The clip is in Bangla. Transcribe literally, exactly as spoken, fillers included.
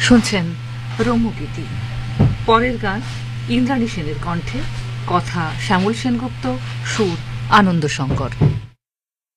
শুনছেন রম্যগীতি। পরের গান ইন্দ্রাণী সেনের কণ্ঠে, কথা শ্যামল সেনগুপ্ত, সুর আনন্দ শঙ্কর।